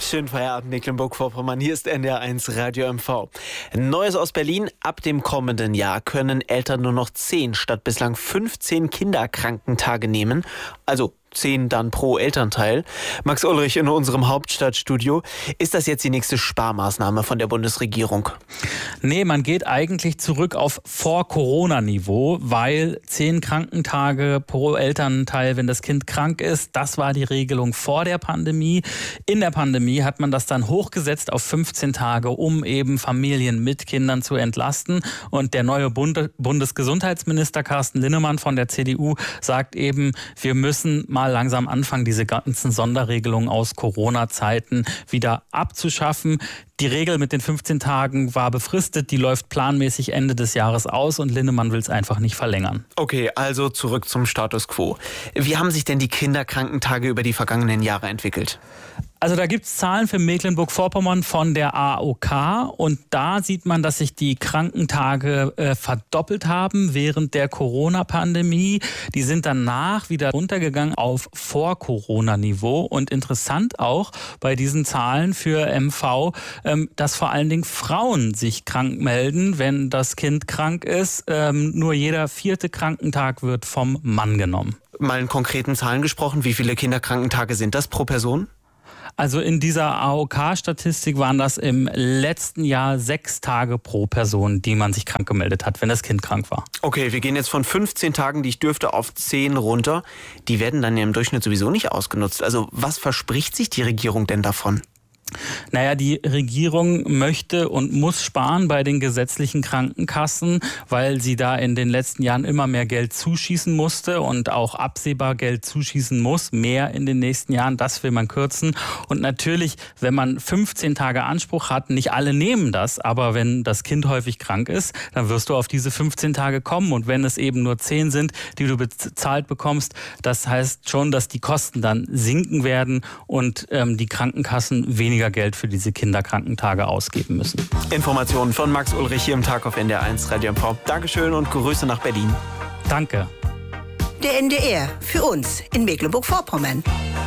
Schönen Feierabend, Mecklenburg-Vorpommern. Hier ist NDR1 Radio MV. Neues aus Berlin. Ab dem kommenden Jahr können Eltern nur noch 10 statt bislang 15 Kinderkrankentage nehmen. Also 10 dann pro Elternteil. Max Ulrich in unserem Hauptstadtstudio. Ist das jetzt die nächste Sparmaßnahme von der Bundesregierung? Nee, man geht eigentlich zurück auf Vor-Corona-Niveau, weil 10 Krankentage pro Elternteil, wenn das Kind krank ist, das war die Regelung vor der Pandemie. In der Pandemie hat man das dann hochgesetzt auf 15 Tage, um eben Familien mit Kindern zu entlasten. Und der neue Bundesgesundheitsminister Carsten Linnemann von der CDU sagt eben, wir müssen mal langsam anfangen, diese ganzen Sonderregelungen aus Corona-Zeiten wieder abzuschaffen. Die Regel mit den 15 Tagen war befristet, die läuft planmäßig Ende des Jahres aus und Linnemann will es einfach nicht verlängern. Okay, also zurück zum Status quo. Wie haben sich denn die Kinderkrankentage über die vergangenen Jahre entwickelt? Also da gibt es Zahlen für Mecklenburg-Vorpommern von der AOK und da sieht man, dass sich die Krankentage verdoppelt haben während der Corona-Pandemie. Die sind danach wieder runtergegangen auf Vor-Corona-Niveau und interessant auch bei diesen Zahlen für MV, dass vor allen Dingen Frauen sich krank melden, wenn das Kind krank ist. Nur jeder 4. Krankentag wird vom Mann genommen. Mal in konkreten Zahlen gesprochen, wie viele Kinderkrankentage sind das pro Person? Also in dieser AOK-Statistik waren das im letzten Jahr 6 Tage pro Person, die man sich krank gemeldet hat, wenn das Kind krank war. Okay, wir gehen jetzt von 15 Tagen, die ich dürfte, auf 10 runter. Die werden dann ja im Durchschnitt sowieso nicht ausgenutzt. Also was verspricht sich die Regierung denn davon? Naja, die Regierung möchte und muss sparen bei den gesetzlichen Krankenkassen, weil sie da in den letzten Jahren immer mehr Geld zuschießen musste und auch absehbar Geld zuschießen muss, mehr in den nächsten Jahren. Das will man kürzen. Und natürlich, wenn man 15 Tage Anspruch hat, nicht alle nehmen das, aber wenn das Kind häufig krank ist, dann wirst du auf diese 15 Tage kommen. Und wenn es eben nur 10 sind, die du bezahlt bekommst, das heißt schon, dass die Kosten dann sinken werden und die Krankenkassen weniger Geld für diese Kinderkrankentage ausgeben müssen. Informationen von Max Ulrich hier im Tag auf NDR1 Radio MV. Dankeschön und Grüße nach Berlin. Danke. Der NDR für uns in Mecklenburg-Vorpommern.